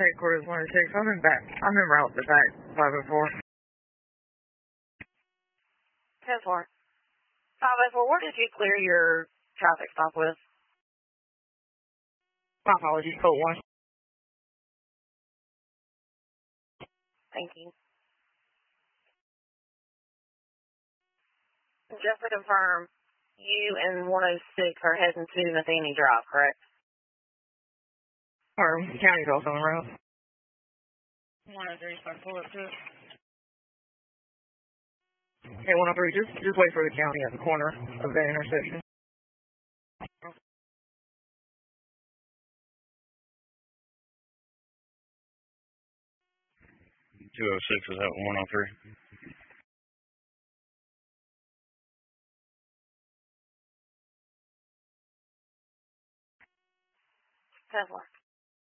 headquarters 106. I'm in route to back 504. 10-4. 504, where did you clear your traffic stop with? My apologies, code 1. Thank you. Just to confirm, you and 106 are heading to Nathaniel Drive, correct? County's also on the route. 103, so I pull up to it. Hey, 103, just wait for the county at the corner of that intersection. 206 is at 103. 10-4.